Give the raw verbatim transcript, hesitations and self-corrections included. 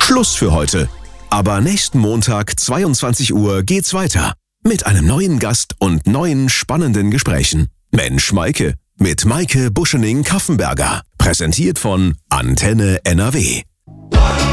Schluss für heute. Aber nächsten Montag, zweiundzwanzig Uhr, geht's weiter. Mit einem neuen Gast und neuen spannenden Gesprächen. Mensch Maike. Mit Maike Buschening-Kaffenberger. Präsentiert von Antenne N R W.